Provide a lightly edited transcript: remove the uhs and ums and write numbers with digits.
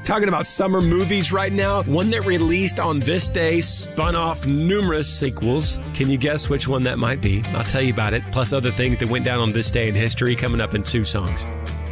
Talking about summer movies right now, one that released on this day spun off numerous sequels. Can you guess which one that might be? I'll tell you about it, plus other things that went down on this day in history coming up in 2 songs.